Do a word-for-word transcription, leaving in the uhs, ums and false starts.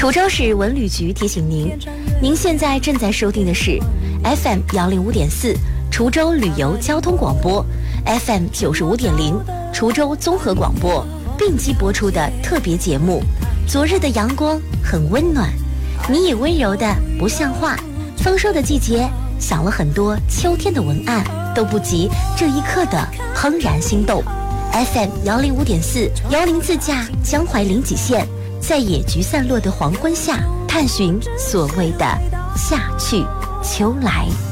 滁州市文旅局提醒您，您现在正在收听的是 F M 幺零五点四滁州旅游交通广播 ，F M 九十五点零滁州综合广播并机播出的特别节目。昨日的阳光很温暖，你也温柔的不像话。丰收的季节，想了很多秋天的文案，都不及这一刻的怦然心动。F M 幺零五点四幺零自驾江淮临济县。在野菊散落的黄昏下，探寻所谓的夏去秋来。